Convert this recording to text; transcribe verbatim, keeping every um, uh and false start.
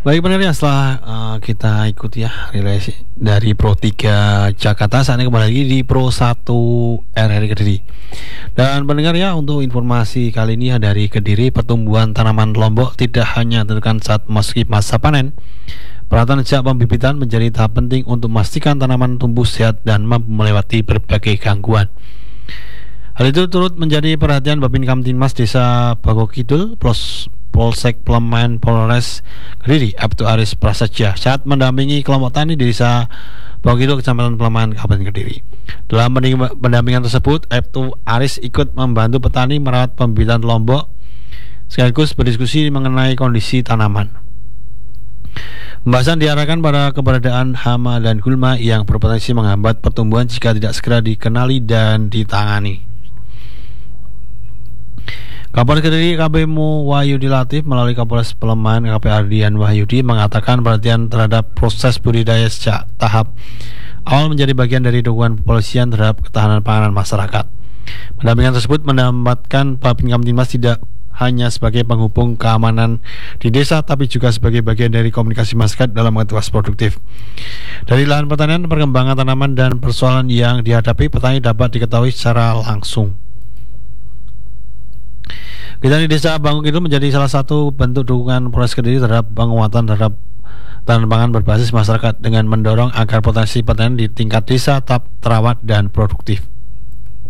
Baik pendengar, setelah uh, kita ikuti ya relasi dari Pro tiga Jakarta, saat ini kembali lagi di Pro satu R R I Kediri. Dan pendengar ya, untuk informasi kali ini ya dari Kediri, pertumbuhan tanaman Lombok tidak hanya ditentukan saat memasuki masa panen. Perawatan sejak pembibitan menjadi tahap penting untuk memastikan tanaman tumbuh sehat dan mampu melewati berbagai gangguan. Hal itu turut menjadi perhatian Babin Kamtibmas Desa Bagokidul Plos Polsek Pleman Polres Kediri, Aibtu Aris Prasaja, saat mendampingi kelompok tani di Desa Bagokidul, Kecamatan Pleman, Kabupaten Kediri. Dalam pendampingan tersebut, Aibtu Aris ikut membantu petani merawat pembibitan Lombok sekaligus berdiskusi mengenai kondisi tanaman. Pembahasan diarahkan pada keberadaan hama dan gulma yang berpotensi menghambat pertumbuhan jika tidak segera dikenali dan ditangani. Kapolres Kediri K P M Wahyudi Latif melalui Kapolres Pleman K P Ardian Wahyudi mengatakan perhatian terhadap proses budidaya sejak tahap awal menjadi bagian dari dukungan kepolisian terhadap ketahanan pangan masyarakat. Pendampingan tersebut mendapatkan Babin Kamtibmas tidak hanya sebagai penghubung keamanan di desa, tapi juga sebagai bagian dari komunikasi masyarakat dalam aktivitas produktif. Dari lahan pertanian, perkembangan tanaman dan persoalan yang dihadapi petani dapat diketahui secara langsung. Kita di Desa Bagokidul menjadi salah satu bentuk dukungan Polres Kediri terhadap penguatan terhadap tanaman pangan berbasis masyarakat dengan mendorong agar potensi pertanian di tingkat desa tetap terawat dan produktif.